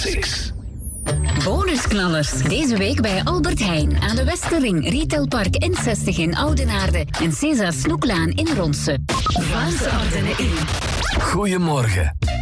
Classics. Bonusknallers. Deze week bij Albert Heijn aan de Westerring, Retailpark N60 in Oudenaarde en César Snoeklaan in Ronse. Vlaamse Ardennen in. Goedemorgen.